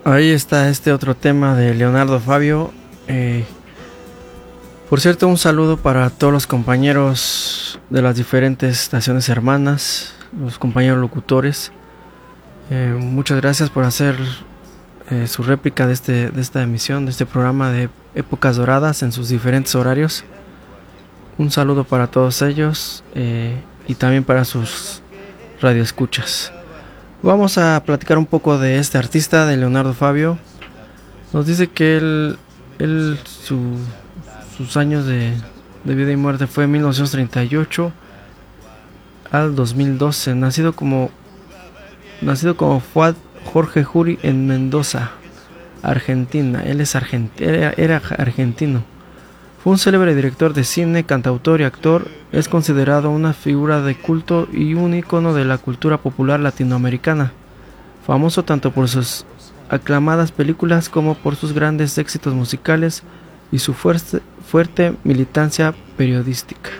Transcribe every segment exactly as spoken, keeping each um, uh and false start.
Ahí está este otro tema de Leonardo Fabio. Eh, por cierto, un saludo para todos los compañeros de las diferentes estaciones hermanas, los compañeros locutores. Eh, muchas gracias por hacer eh, su réplica de, este, de esta emisión, de este programa de Épocas Doradas en sus diferentes horarios. Un saludo para todos ellos eh, y también para sus radioescuchas. Vamos a platicar un poco de este artista, de Leonardo Fabio. Nos dice que él, él su, sus años de, de vida y muerte fue mil novecientos treinta y ocho al dos mil doce. Nacido como nacido como Fuad Jorge Juri en Mendoza, Argentina. Él es argent, era, era argentino. Fue un célebre director de cine, cantautor y actor. Es considerado una figura de culto y un ícono de la cultura popular latinoamericana, famoso tanto por sus aclamadas películas como por sus grandes éxitos musicales y su fuerte, fuerte militancia periodística.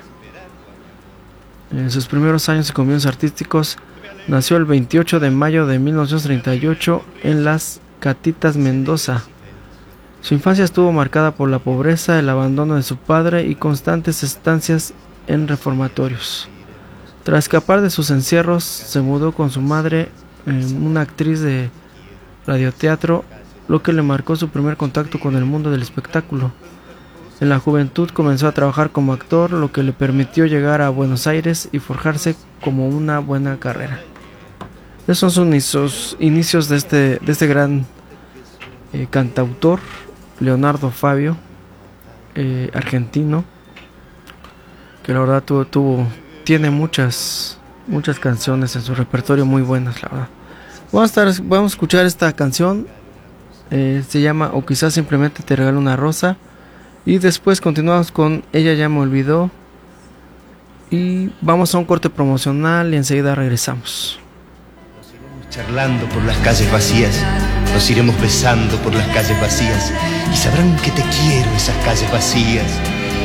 En sus primeros años y comienzos artísticos, nació el veintiocho de mayo de mil novecientos treinta y ocho en Las Catitas, Mendoza. Su infancia estuvo marcada por la pobreza, el abandono de su padre y constantes estancias en reformatorios. Tras escapar de sus encierros, se mudó con su madre, eh, una actriz de radioteatro, lo que le marcó su primer contacto con el mundo del espectáculo. En la juventud comenzó a trabajar como actor, lo que le permitió llegar a Buenos Aires y forjarse como una buena carrera. Esos son sus inicios de este, de este gran eh, cantautor, Leonardo Fabio, eh, argentino, que la verdad tuvo, tuvo, tiene muchas, muchas canciones en su repertorio muy buenas, la verdad. Vamos a, estar, vamos a escuchar esta canción, eh, se llama O quizás simplemente te regalo una rosa, y después continuamos con Ella ya me olvidó, y vamos a un corte promocional y enseguida regresamos. Nos iremos charlando por las calles vacías, nos iremos besando por las calles vacías, y sabrán que te quiero esas calles vacías.